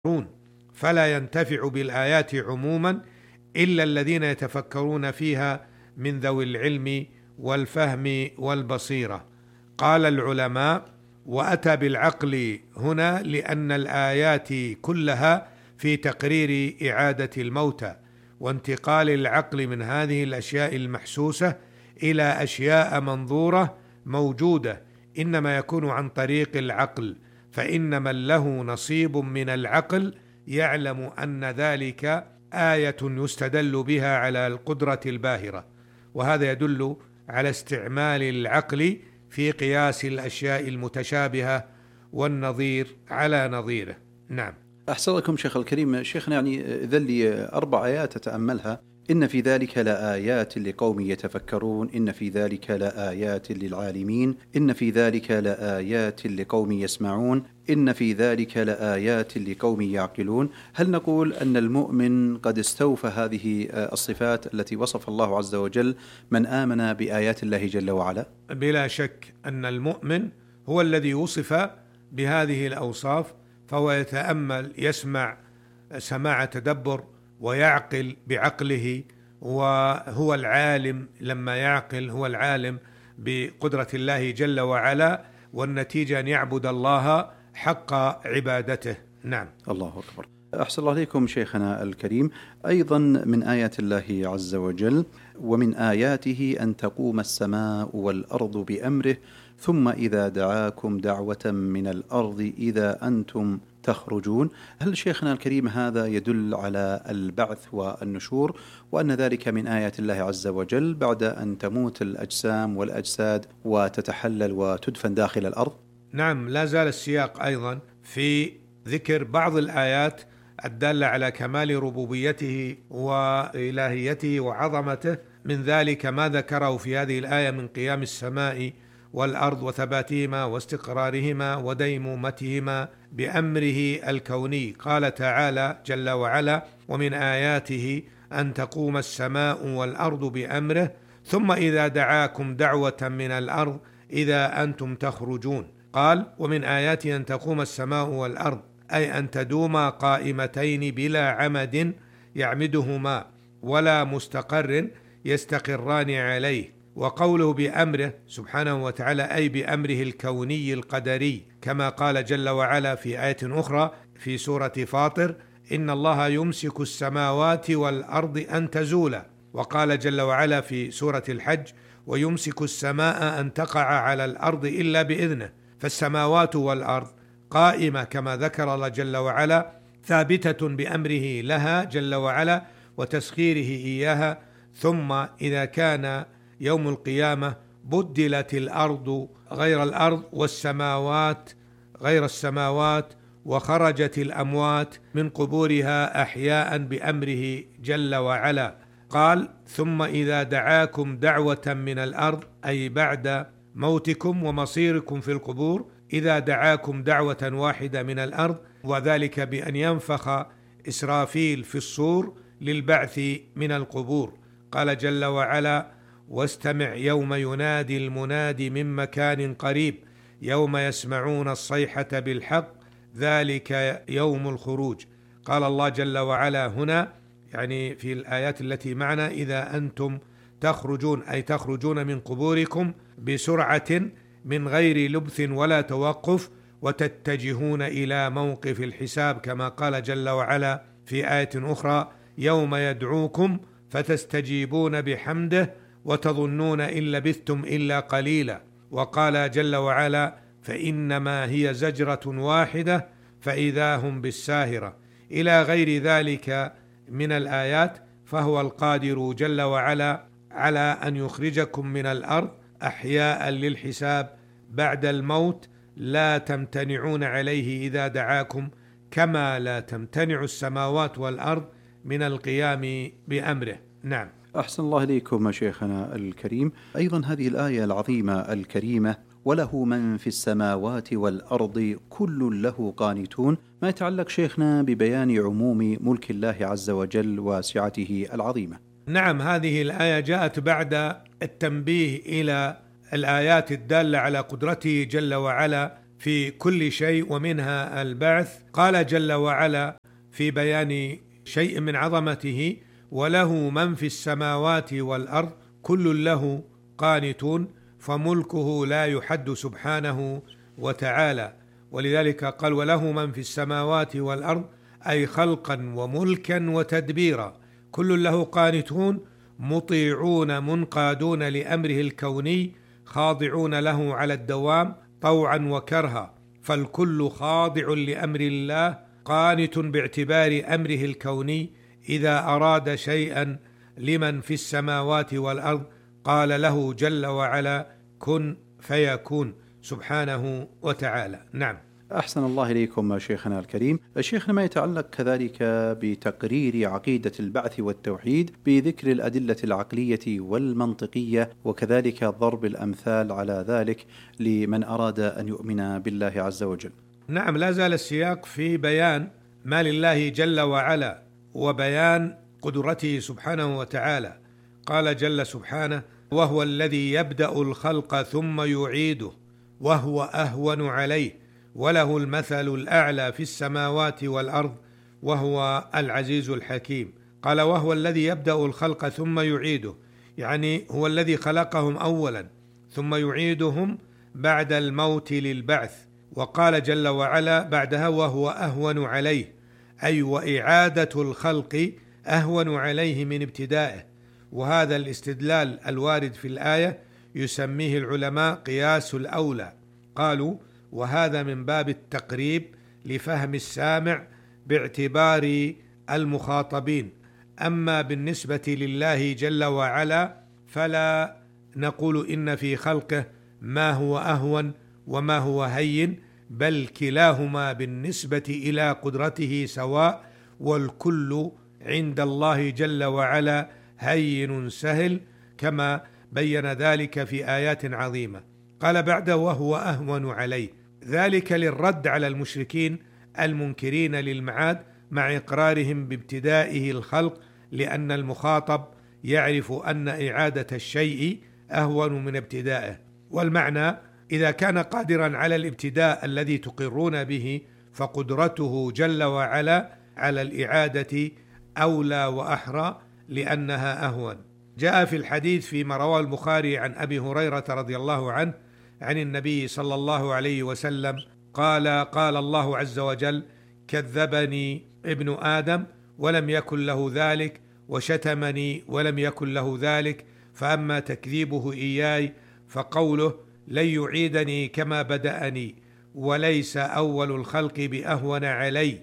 فلا ينتفع بالآيات عموما إلا الذين يتفكرون فيها من ذوي العلم والفهم والبصيرة. قال العلماء: وأتى بالعقل هنا لأن الآيات كلها في تقرير إعادة الموتى وانتقال العقل من هذه الأشياء المحسوسة إلى أشياء منظورة موجودة إنما يكون عن طريق العقل، فإن من له نصيب من العقل يعلم أن ذلك آية يستدل بها على القدرة الباهرة، وهذا يدل على استعمال العقل في قياس الأشياء المتشابهة والنظير على نظيره. نعم. أحسن لكم شيخ الكريم. شيخنا يعني ذلي 4 آيات أتأملها: إن في ذلك لآيات لقوم يتفكرون، إن في ذلك لآيات للعالمين، إن في ذلك لآيات لقوم يسمعون، إن في ذلك لآيات لقوم يعقلون. هل نقول أن المؤمن قد استوفى هذه الصفات التي وصف الله عز وجل من آمن بآيات الله جل وعلا؟ بلا شك أن المؤمن هو الذي وصف بهذه الأوصاف، فهو يتأمل، يسمع سماع تدبر، ويعقل بعقله، وهو العالم. لما يعقل هو العالم بقدرة الله جل وعلا، والنتيجة أن يعبد الله حق عبادته. نعم. الله أكبر. أحسن الله عليكم شيخنا الكريم. أيضا من آيات الله عز وجل: ومن آياته أن تقوم السماء والأرض بأمره ثم إذا دعاكم دعوة من الأرض إذا أنتم تخرجون. هل شيخنا الكريم هذا يدل على البعث والنشور، وأن ذلك من آيات الله عز وجل بعد أن تموت الأجسام والأجساد وتتحلل وتدفن داخل الأرض؟ نعم، لا زال السياق أيضا في ذكر بعض الآيات الدالة على كمال ربوبيته وإلهيته وعظمته. من ذلك ما ذكره في هذه الآية من قيام السماء والأرض وثباتهما واستقرارهما وديمومتهما بأمره الكوني. قال تعالى جل وعلا: ومن آياته أن تقوم السماء والأرض بأمره ثم إذا دعاكم دعوة من الأرض إذا أنتم تخرجون. قال: ومن آياته أن تقوم السماء والأرض، أي أن تدوما قائمتين بلا عمد يعمدهما ولا مستقر يستقران عليه. وقوله بأمره سبحانه وتعالى أي بأمره الكوني القدري، كما قال جل وعلا في آية أخرى في سورة فاطر: إن الله يمسك السماوات والأرض أن تزولا. وقال جل وعلا في سورة الحج: ويمسك السماء أن تقع على الأرض إلا بإذنه. فالسماوات والأرض قائمة كما ذكر الله جل وعلا، ثابتة بأمره لها جل وعلا وتسخيره إياها. ثم إذا كان يوم القيامة بدلت الأرض غير الأرض والسماوات غير السماوات، وخرجت الأموات من قبورها أحياء بأمره جل وعلا. قال: ثم إذا دعاكم دعوة من الأرض، أي بعد موتكم ومصيركم في القبور، إذا دعاكم دعوة واحدة من الأرض، وذلك بأن ينفخ إسرافيل في الصور للبعث من القبور. قال جل وعلا: واستمع يوم ينادي المنادي من مكان قريب يوم يسمعون الصيحة بالحق ذلك يوم الخروج. قال الله جل وعلا هنا يعني في الآيات التي معنا: إذا أنتم تخرجون، أي تخرجون من قبوركم بسرعة من غير لبث ولا توقف، وتتجهون إلى موقف الحساب، كما قال جل وعلا في آية أخرى: يوم يدعوكم فتستجيبون بحمده وتظنون إن لبثتم إلا قليلا. وقال جل وعلا: فإنما هي زجرة واحدة فإذا هم بالساهرة، إلى غير ذلك من الآيات. فهو القادر جل وعلا على أن يخرجكم من الأرض أحياء للحساب بعد الموت، لا تمتنعون عليه إذا دعاكم، كما لا تمتنع السماوات والأرض من القيام بأمره. نعم. أحسن الله إليكم شيخنا الكريم. أيضا هذه الآية العظيمة الكريمة: وله من في السماوات والأرض كل له قانتون، ما يتعلق شيخنا ببيان عموم ملك الله عز وجل وسعته العظيمة. نعم، هذه الآية جاءت بعد التنبيه إلى الآيات الدالة على قدرته جل وعلا في كل شيء ومنها البعث. قال جل وعلا في بيان شيء من عظمته: وله من في السماوات والأرض كل له قانتون، فملكه لا يحد سبحانه وتعالى. ولذلك قال: وله من في السماوات والأرض، أي خلقا وملكا وتدبيرا، كل له قانتون، مطيعون منقادون لأمره الكوني، خاضعون له على الدوام طوعا وكرها. فالكل خاضع لأمر الله، قانت باعتبار أمره الكوني. إذا أراد شيئا لمن في السماوات والأرض قال له جل وعلا: كن فيكون، سبحانه وتعالى. نعم. أحسن الله إليكم شيخنا الكريم. شيخنا، ما يتعلق كذلك بتقرير عقيدة البعث والتوحيد بذكر الأدلة العقلية والمنطقية، وكذلك ضرب الأمثال على ذلك لمن أراد أن يؤمن بالله عز وجل. نعم، لا زال السياق في بيان ما لله جل وعلا وبيان قدرته سبحانه وتعالى. قال جل سبحانه: وهو الذي يبدأ الخلق ثم يعيده وهو أهون عليه وله المثل الأعلى في السماوات والأرض وهو العزيز الحكيم. قال: وهو الذي يبدأ الخلق ثم يعيده، يعني هو الذي خلقهم أولا ثم يعيدهم بعد الموت للبعث. وقال جل وعلا بعدها: وهو أهون عليه، أي وإعادة الخلق أهون عليه من ابتدائه. وهذا الاستدلال الوارد في الآية يسميه العلماء قياس الأولى. قالوا: وهذا من باب التقريب لفهم السامع باعتبار المخاطبين. أما بالنسبة لله جل وعلا فلا نقول إن في خلقه ما هو أهون وما هو هين، بل كلاهما بالنسبة إلى قدرته سواء، والكل عند الله جل وعلا هين سهل، كما بين ذلك في آيات عظيمة. قال بعد: وهو أهون عليه، ذلك للرد على المشركين المنكرين للمعاد مع إقرارهم بابتدائه الخلق، لأن المخاطب يعرف أن إعادة الشيء أهون من ابتدائه. والمعنى: إذا كان قادرا على الابتداء الذي تقرون به، فقدرته جل وعلا على الإعادة أولى وأحرى لأنها أهون. جاء في الحديث فيما رواه البخاري عن أبي هريرة رضي الله عنه عن النبي صلى الله عليه وسلم قال: قال الله عز وجل: كذبني ابن آدم ولم يكن له ذلك، وشتمني ولم يكن له ذلك، فأما تكذيبه إياي فقوله: لن يعيدني كما بدأني، وليس أول الخلق بأهون علي.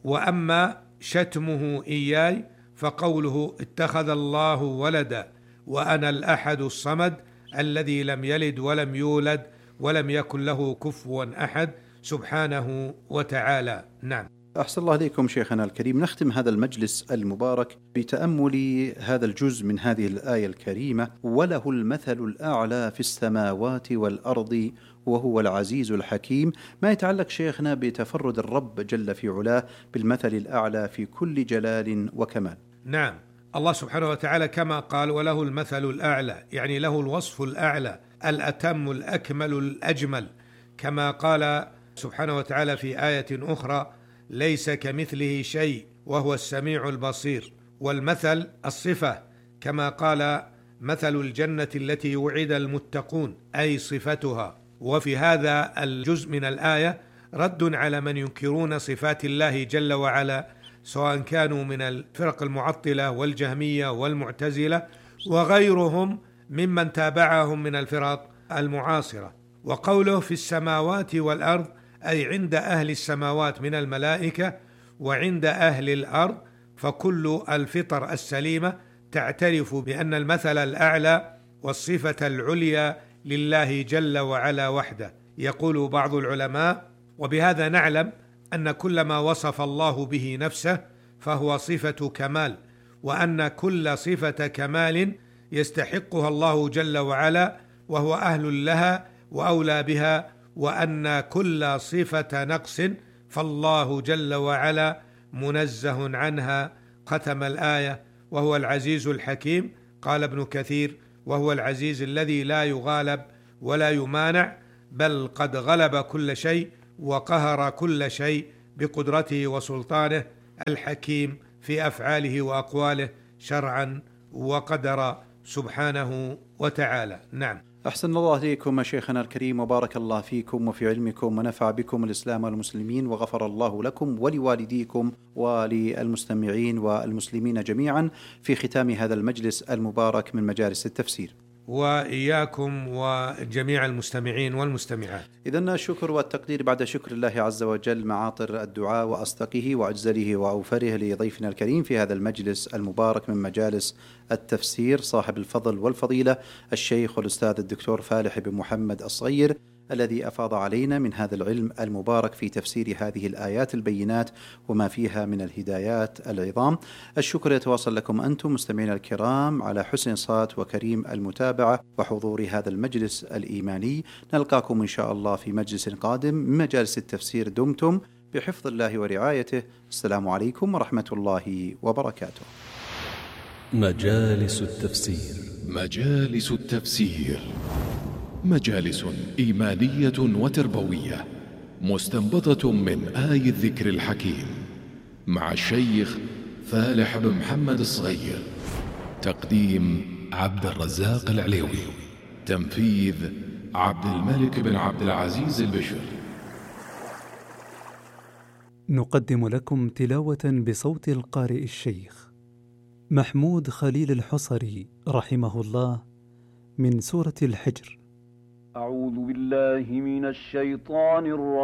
وأما شتمه إياي فقوله: اتخذ الله ولدا وأنا الأحد الصمد الذي لم يلد ولم يولد ولم يكن له كفوا أحد، سبحانه وتعالى. نعم. أحسن الله إليكم شيخنا الكريم. نختم هذا المجلس المبارك بتأمل هذا الجزء من هذه الآية الكريمة: وله المثل الأعلى في السماوات والأرض وهو العزيز الحكيم. ما يتعلق شيخنا بتفرد الرب جل في علاه بالمثل الأعلى في كل جلال وكمال. نعم، الله سبحانه وتعالى كما قال: وله المثل الأعلى، يعني له الوصف الأعلى الأتم الأكمل الأجمل، كما قال سبحانه وتعالى في آية أخرى: ليس كمثله شيء وهو السميع البصير. والمثل الصفة، كما قال: مثل الجنة التي وعد المتقون، أي صفتها. وفي هذا الجزء من الآية رد على من ينكرون صفات الله جل وعلا، سواء كانوا من الفرق المعطلة والجهمية والمعتزلة وغيرهم ممن تابعهم من الفرق المعاصرة. وقوله في السماوات والأرض، أي عند أهل السماوات من الملائكة وعند أهل الأرض، فكل الفطر السليمة تعترف بأن المثل الأعلى والصفة العليا لله جل وعلا وحده. يقول بعض العلماء: وبهذا نعلم أن كل ما وصف الله به نفسه فهو صفة كمال، وأن كل صفة كمال يستحقها الله جل وعلا وهو أهل لها وأولى بها، وأن كل صفة نقص فالله جل وعلا منزه عنها. ختم الآية: وهو العزيز الحكيم. قال ابن كثير: وهو العزيز الذي لا يغالب ولا يمانع، بل قد غلب كل شيء وقهر كل شيء بقدرته وسلطانه الحكيم في أفعاله وأقواله شرعا وقدرا سبحانه وتعالى. نعم. أحسن الله إليكم شيخنا الكريم، وبارك الله فيكم وفي علمكم، ونفع بكم الإسلام والمسلمين، وغفر الله لكم ولوالديكم وللمستمعين والمسلمين جميعا في ختام هذا المجلس المبارك من مجالس التفسير، وإياكم وجميع المستمعين والمستمعات. إذن الشكر والتقدير بعد شكر الله عز وجل معاطر الدعاء وأصدقه وأجزله وأوفره لضيفنا الكريم في هذا المجلس المبارك من مجالس التفسير، صاحب الفضل والفضيلة الشيخ والأستاذ الدكتور فالح بن محمد الصغير، الذي أفاض علينا من هذا العلم المبارك في تفسير هذه الآيات البينات وما فيها من الهدايات العظام. الشكر يتواصل لكم أنتم مستمعين الكرام على حسن صوت وكريم المتابعة وحضور هذا المجلس الإيماني. نلقاكم إن شاء الله في مجلس قادم من مجالس التفسير. دمتم بحفظ الله ورعايته. السلام عليكم ورحمة الله وبركاته. مجالس التفسير. مجالس التفسير مجالس إيمانية وتربوية مستنبطة من آي الذكر الحكيم مع الشيخ فالح بن محمد الصغير. تقديم عبد الرزاق العليوي. تنفيذ عبد الملك بن عبد العزيز البشر. نقدم لكم تلاوة بصوت القارئ الشيخ محمود خليل الحصري رحمه الله من سورة الحجر. أعوذ بالله من الشيطان الرجيم.